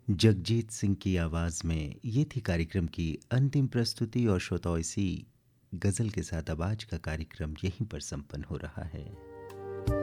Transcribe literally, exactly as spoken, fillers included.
जगजीत सिंह की आवाज़ में ये थी कार्यक्रम की अंतिम प्रस्तुति और श्रोताओं इसी गज़ल के साथ अब आज का कार्यक्रम यहीं पर संपन्न हो रहा है।